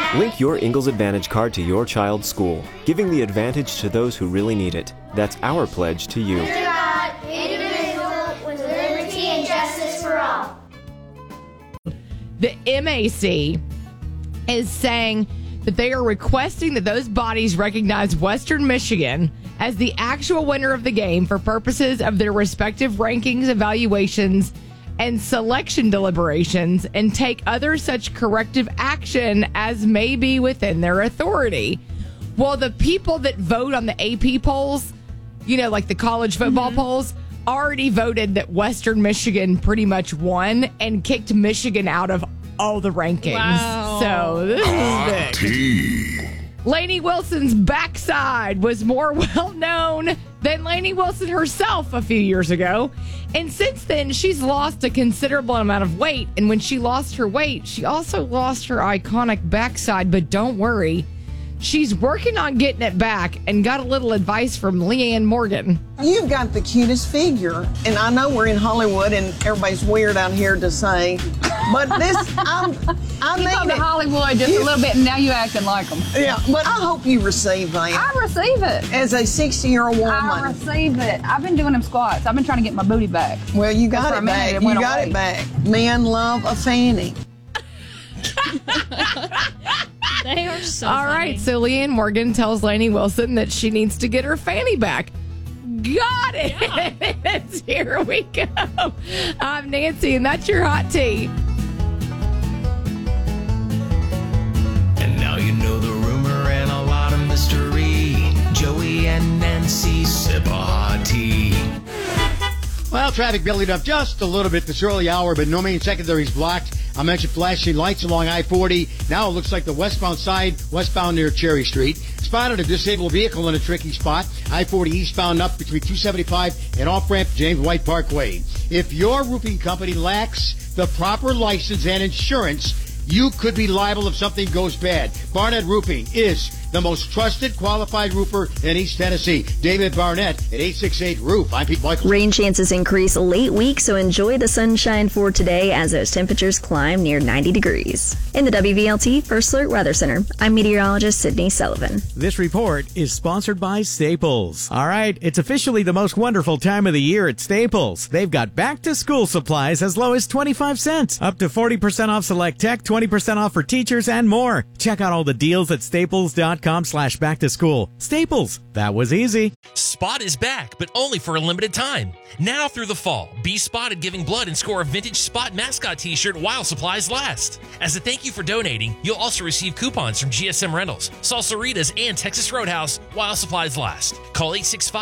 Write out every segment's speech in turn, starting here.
Link your Ingalls Advantage card to your child's school, giving the advantage to those who really need it. That's our pledge to you. Under God, indivisible, with liberty and justice for all. The MAC is saying that they are requesting that those bodies recognize Western Michigan as the actual winner of the game for purposes of their respective rankings, evaluations, and selection deliberations, and take other such corrective action as may be within their authority. Well, the people that vote on the AP polls, like the college football polls, already voted that Western Michigan pretty much won and kicked Michigan out of all the rankings. Wow. So this is big. Lainey Wilson's backside was more well-known than Lainey Wilson herself a few years ago. And since then, she's lost a considerable amount of weight. And when she lost her weight, she also lost her iconic backside. But don't worry, she's working on getting it back and got a little advice from Leanne Morgan. You've got the cutest figure, and I know we're in Hollywood and everybody's weird out here to say, but this, I You mean come to Hollywood just a little bit, and now you acting like them. Yeah, but I hope you receive that. I receive it. As a 60-year-old woman. I receive it. I've been doing them squats. I've been trying to get my booty back. Well, you got For a it minute, back. it You went got away. it back. Men love a fanny. They are so All funny. right, so Leanne Morgan tells Lainey Wilson that she needs to get her fanny back. Got it. Here we go. I'm Nancy, and that's your hot tea. And now you know the rumor and a lot of mystery. Joey and Nancy sip a hot tea. Well, traffic building up just a little bit this early hour, but no main secondaries blocked. I mentioned flashing lights along I-40. Now it looks like the westbound side, westbound near Cherry Street. Spotted a disabled vehicle in a tricky spot. I-40 eastbound up between 275 and off-ramp James White Parkway. If your roofing company lacks the proper license and insurance, you could be liable if something goes bad. Barnett Roofing is the most trusted, qualified roofer in East Tennessee. David Barnett at 868-ROOF. I'm Pete Michael. Rain chances increase late week, so enjoy the sunshine for today as those temperatures climb near 90 degrees. In the WVLT First Alert Weather Center, I'm meteorologist Sydney Sullivan. This report is sponsored by Staples. All right, it's officially the most wonderful time of the year at Staples. They've got back-to-school supplies as low as 25 cents, up to 40% off select tech, 20% off for teachers, and more. Check out all the deals at staples.com/back-to-school. Staples, that was easy. Spot is back, but only for a limited time. Now through the fall, be spotted giving blood and score a vintage Spot mascot t-shirt while supplies last. As a thank you for donating, you'll also receive coupons from GSM Rentals, Salsaritas, and Texas Roadhouse while supplies last. Call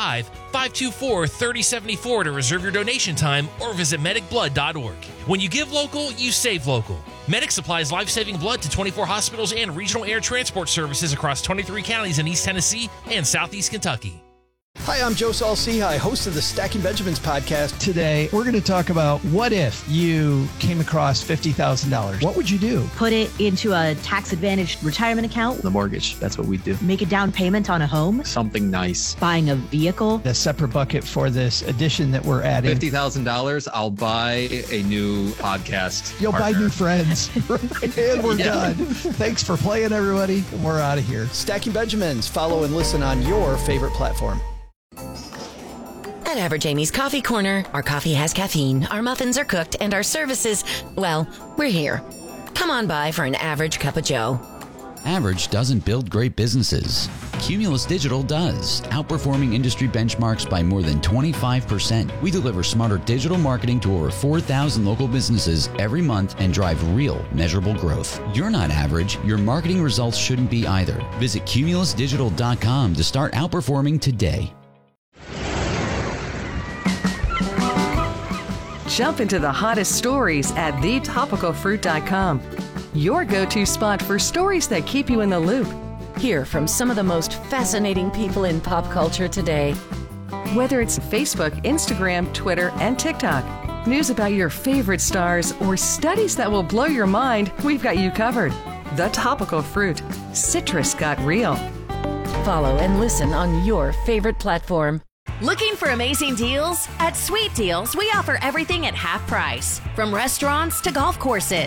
865-524-3074 to reserve your donation time or visit medicblood.org. When you give local, you save local. Medic supplies life-saving blood to 24 hospitals and regional air transport services across 23 counties in East Tennessee and Southeast Kentucky. Hi, I'm Joe Saul-Sehy, host of the Stacking Benjamins podcast. Today, we're going to talk about what if you came across $50,000. What would you do? Put it into a tax-advantaged retirement account. The mortgage, that's what we do. Make a down payment on a home. Something nice. Buying a vehicle. A separate bucket for this addition that we're adding. $50,000, I'll buy a new podcast. You'll partner. buy new friends. And we're done. Thanks for playing, everybody. And we're out of here. Stacking Benjamins. Follow and listen on your favorite platform. At Average Amy's Coffee Corner, our coffee has caffeine, our muffins are cooked, and our services, well, we're here. Come on by for an average cup of joe. Average doesn't build great businesses. Cumulus Digital does, outperforming industry benchmarks by more than 25%. We deliver smarter digital marketing to over 4,000 local businesses every month and drive real, measurable growth. You're not average. Your marketing results shouldn't be either. Visit cumulusdigital.com to start outperforming today. Jump into the hottest stories at thetopicalfruit.com. Your go-to spot for stories that keep you in the loop. Hear from some of the most fascinating people in pop culture today. Whether it's Facebook, Instagram, Twitter, and TikTok, news about your favorite stars, or studies that will blow your mind, we've got you covered. The Topical Fruit. Citrus got real. Follow and listen on your favorite platform. Looking for amazing deals? At Sweet Deals, we offer everything at half price, from restaurants to golf courses.